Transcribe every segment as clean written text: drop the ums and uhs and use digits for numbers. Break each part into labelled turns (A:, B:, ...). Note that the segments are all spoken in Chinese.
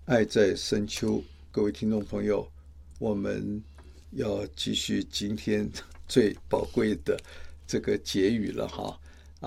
A: 爱在深秋，各位听众朋友，我们要继续今天最宝贵的这个结语了哈。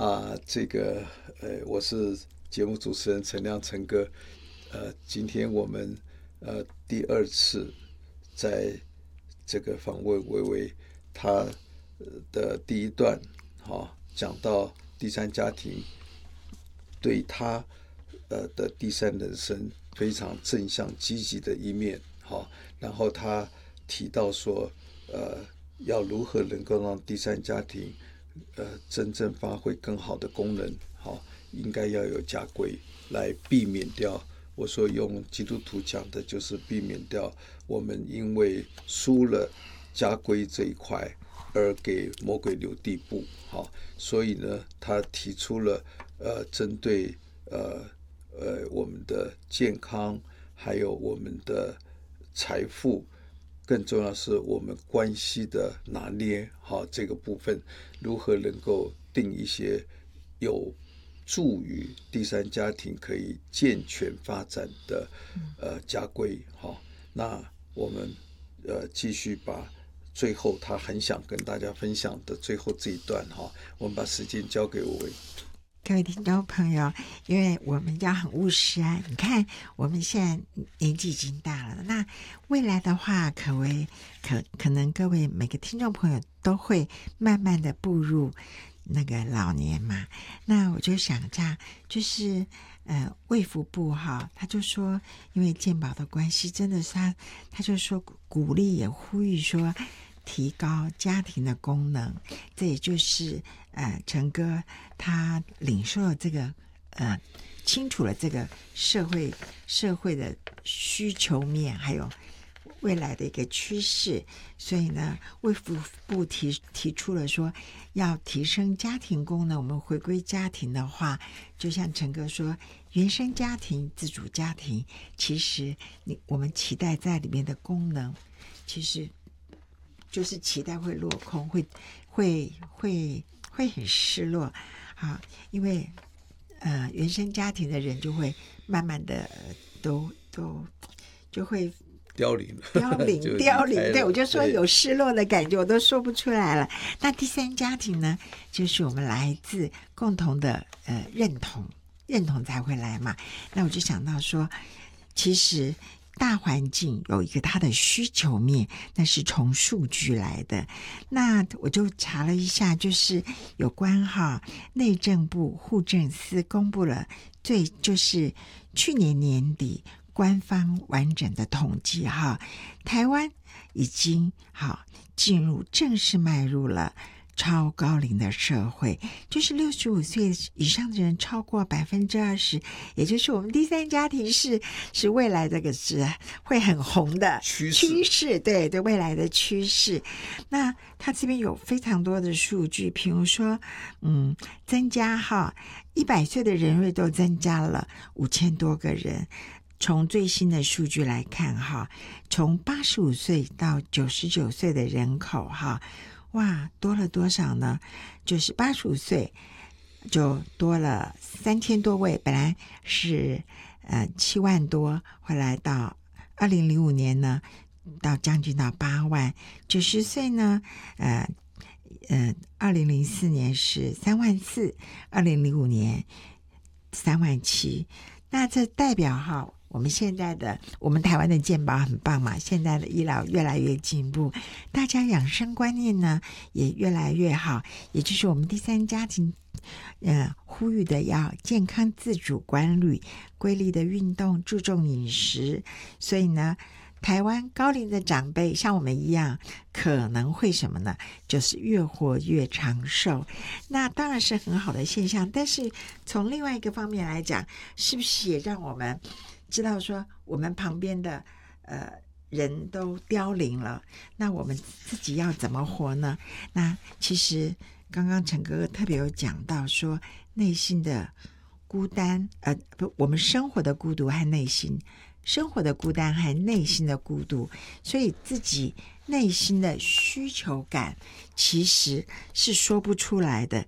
A: 我是节目主持人陈亮陈哥。今天我们第二次在这个访问薇薇，她的第一段讲到第三家庭对她的第三人生非常正向积极的一面，然后他提到说，要如何能够让第三家庭真正发挥更好的功能，应该要有家规来避免掉。我说用基督徒讲的就是避免掉我们因为输了家规这一块而给魔鬼留地步。所以呢，他提出了针对我们的健康，还有我们的财富，更重要是我们关系的拿捏，这个部分如何能够定一些有助于第三家庭可以健全发展的家规。那我们继续把最后他很想跟大家分享的最后这一段，我们把时间交给我。
B: 各位听众朋友，因为我们要很务实啊，你看我们现在年纪已经大了，那未来的话可能各位每个听众朋友都会慢慢的步入那个老年嘛。那我就想这样，就是卫福部他就说，因为健保的关系，真的是他就说鼓励也呼吁说提高家庭的功能。这也就是陈哥他领受了这个清楚了这个社会的需求面，还有未来的一个趋势。所以呢，卫福部提出了说要提升家庭功能。我们回归家庭的话，就像陈哥说，原生家庭、自主家庭，其实我们期待在里面的功能，其实就是期待会落空，会很失落因为原生家庭的人就会慢慢的都就会凋零对，我就说有失落的感觉，我都说不出来了。那第三家庭呢，就是我们来自共同的认同才会来嘛。那我就想到说，其实大环境有一个它的需求面，那是从数据来的。那我就查了一下，就是有关内政部户政司公布了就是去年年底官方完整的统计台湾已经正式迈入了超高龄的社会，就是65岁以上的人超过20%，也就是我们第三家庭是未来这个是会很红的趋势，对未来的趋势。那它这边有非常多的数据，比如说增加100岁的人瑞都增加了5000多个人。从最新的数据来看从85岁到99岁的人口哇，多了多少呢？就是85岁就多了3000多位，本来是7万多，后来到2005年呢，到将近到8万。90岁呢2004年是3万4， 2005年3万7。那这代表我们台湾的健保很棒嘛，现在的医疗越来越进步，大家养生观念呢也越来越好，也就是我们第三家庭呼吁的要健康自主管理、规律的运动、注重饮食。所以呢，台湾高龄的长辈像我们一样，可能会什么呢？就是越活越长寿。那当然是很好的现象，但是从另外一个方面来讲，是不是也让我们知道说我们旁边的人都凋零了，那我们自己要怎么活呢？那其实刚刚陈哥哥特别有讲到说，内心的孤单我们生活的孤独和生活的孤单和内心的孤独，所以自己内心的需求感其实是说不出来的，